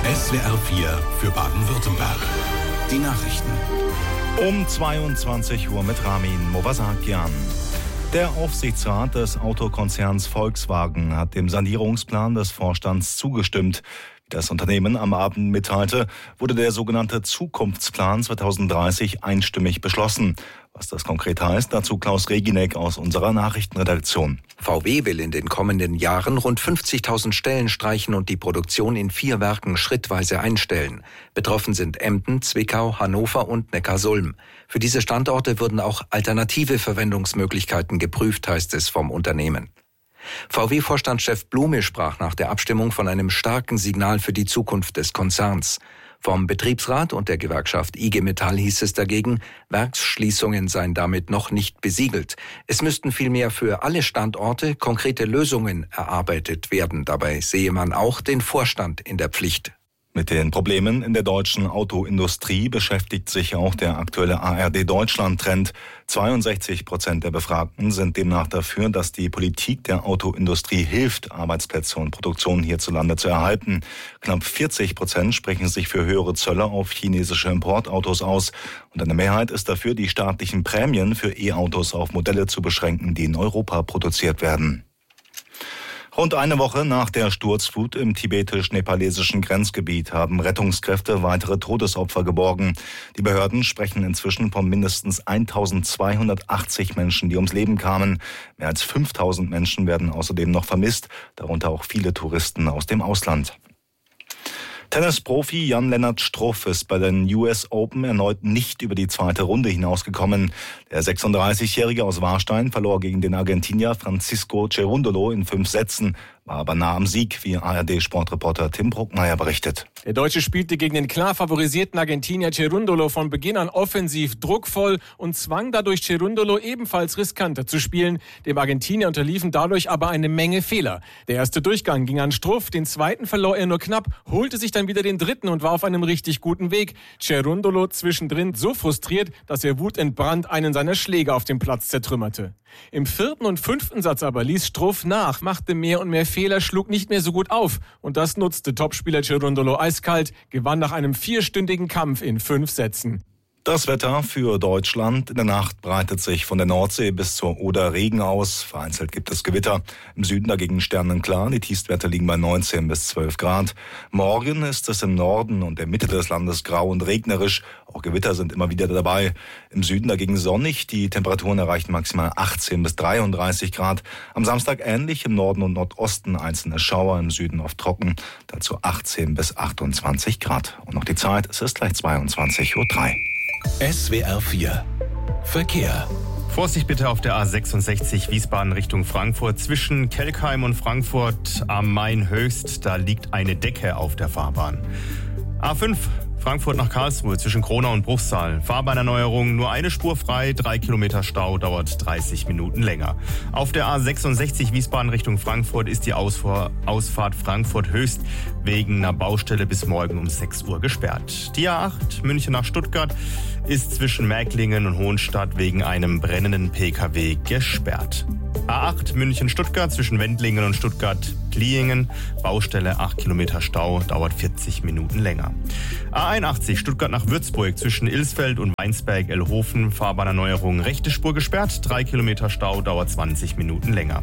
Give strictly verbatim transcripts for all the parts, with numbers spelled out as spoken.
S W R vier für Baden-Württemberg. Die Nachrichten. Um zweiundzwanzig Uhr mit Ramin Movasakian. Der Aufsichtsrat des Autokonzerns Volkswagen hat dem Sanierungsplan des Vorstands zugestimmt. Wie das Unternehmen am Abend mitteilte, wurde der sogenannte Zukunftsplan zweitausenddreißig einstimmig beschlossen. Was das konkret heißt, dazu Klaus Reginek aus unserer Nachrichtenredaktion. V W will in den kommenden Jahren rund fünfzigtausend Stellen streichen und die Produktion in vier Werken schrittweise einstellen. Betroffen sind Emden, Zwickau, Hannover und Neckarsulm. Für diese Standorte wurden auch alternative Verwendungsmöglichkeiten geprüft, heißt es vom Unternehmen. V W-Vorstandschef Blume sprach nach der Abstimmung von einem starken Signal für die Zukunft des Konzerns. Vom Betriebsrat und der Gewerkschaft I G Metall hieß es dagegen, Werksschließungen seien damit noch nicht besiegelt. Es müssten vielmehr für alle Standorte konkrete Lösungen erarbeitet werden. Dabei sehe man auch den Vorstand in der Pflicht. Mit den Problemen in der deutschen Autoindustrie beschäftigt sich auch der aktuelle A R D Deutschland-Trend. zweiundsechzig Prozent der Befragten sind demnach dafür, dass die Politik der Autoindustrie hilft, Arbeitsplätze und Produktion hierzulande zu erhalten. Knapp vierzig Prozent sprechen sich für höhere Zölle auf chinesische Importautos aus. Und eine Mehrheit ist dafür, die staatlichen Prämien für E-Autos auf Modelle zu beschränken, die in Europa produziert werden. Rund eine Woche nach der Sturzflut im tibetisch-nepalesischen Grenzgebiet haben Rettungskräfte weitere Todesopfer geborgen. Die Behörden sprechen inzwischen von mindestens eintausendzweihundertachtzig Menschen, die ums Leben kamen. Mehr als fünftausend Menschen werden außerdem noch vermisst, darunter auch viele Touristen aus dem Ausland. Tennisprofi Jan-Lennart Struff ist bei den U S Open erneut nicht über die zweite Runde hinausgekommen. Der sechsunddreißigjährige aus Warstein verlor gegen den Argentinier Francisco Cerundolo in fünf Sätzen, war aber nah am Sieg, wie A R D-Sportreporter Tim Bruckmeier berichtet. Der Deutsche spielte gegen den klar favorisierten Argentinier Cerundolo von Beginn an offensiv druckvoll und zwang dadurch Cerundolo ebenfalls riskanter zu spielen. Dem Argentinier unterliefen dadurch aber eine Menge Fehler. Der erste Durchgang ging an Struff, den zweiten verlor er nur knapp, holte sich dann wieder den dritten und war auf einem richtig guten Weg. Cerundolo zwischendrin so frustriert, dass er wutentbrannt einen seiner Schläger auf dem Platz zertrümmerte. Im vierten und fünften Satz aber ließ Struff nach, machte mehr und mehr Fehler, schlug nicht mehr so gut auf. Und das nutzte Topspieler Cerundolo eiskalt, gewann nach einem vierstündigen Kampf in fünf Sätzen. Das Wetter für Deutschland. In der Nacht breitet sich von der Nordsee bis zur Oder Regen aus. Vereinzelt gibt es Gewitter. Im Süden dagegen sternenklar. Die Tiefstwerte liegen bei neunzehn bis zwölf Grad. Morgen ist es im Norden und der Mitte des Landes grau und regnerisch. Auch Gewitter sind immer wieder dabei. Im Süden dagegen sonnig. Die Temperaturen erreichen maximal achtzehn bis dreiunddreißig Grad. Am Samstag ähnlich. Im Norden und Nordosten einzelne Schauer. Im Süden oft trocken. Dazu achtzehn bis achtundzwanzig Grad. Und noch die Zeit. Es ist gleich zweiundzwanzig Uhr drei. S W R vier Verkehr. Vorsicht bitte auf der A sechsundsechzig Wiesbaden Richtung Frankfurt. Zwischen Kelkheim und Frankfurt am Main Höchst, da liegt eine Decke auf der Fahrbahn. A fünf Frankfurt nach Karlsruhe zwischen Kronau und Bruchsal. Fahrbahnerneuerung, nur eine Spur frei, drei Kilometer Stau, dauert dreißig Minuten länger. Auf der A sechsundsechzig Wiesbaden Richtung Frankfurt ist die Ausfahr- Ausfahrt Frankfurt Höchst wegen einer Baustelle bis morgen um sechs Uhr gesperrt. Die A acht München nach Stuttgart ist zwischen Märklingen und Hohenstadt wegen einem brennenden Pkw gesperrt. A acht München-Stuttgart zwischen Wendlingen und Stuttgart-Pliingen. Baustelle acht Kilometer Stau, dauert vierzig Minuten länger. A einundachtzig Stuttgart nach Würzburg zwischen Ilsfeld und Weinsberg-Elhofen. Fahrbahnerneuerung, rechte Spur gesperrt, drei Kilometer Stau, dauert zwanzig Minuten länger.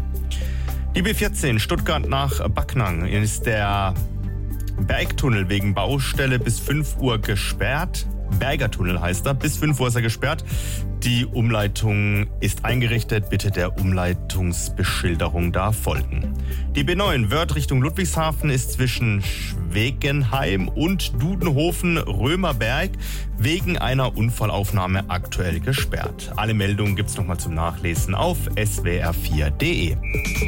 Die B vierzehn Stuttgart nach Backnang ist der Bergtunnel wegen Baustelle bis fünf Uhr gesperrt. Bergertunnel heißt er. Bis fünf Uhr ist er gesperrt. Die Umleitung ist eingerichtet. Bitte der Umleitungsbeschilderung da folgen. Die B neun Wörth Richtung Ludwigshafen ist zwischen Schwegenheim und Dudenhofen-Römerberg wegen einer Unfallaufnahme aktuell gesperrt. Alle Meldungen gibt's nochmal zum Nachlesen auf s w r vier punkt d e.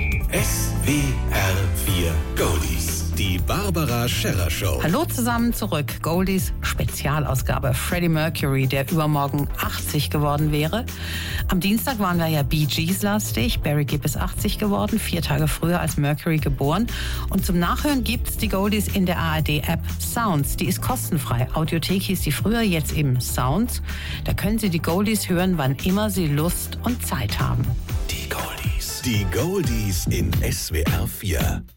S W R vier Goldies. Die Barbara Scherrer Show. Hallo zusammen zurück. Goldies Spezialausgabe. Freddie Mercury, der übermorgen achtzig geworden wäre. Am Dienstag waren wir ja Bee Gees lastig. Barry Gibb ist achtzig geworden, vier Tage früher als Mercury geboren. Und zum Nachhören gibt's die Goldies in der A R D-App Sounds. Die ist kostenfrei. Audiothek hieß die früher, jetzt eben Sounds. Da können Sie die Goldies hören, wann immer Sie Lust und Zeit haben. Die Goldies. Die Goldies in S W R vier.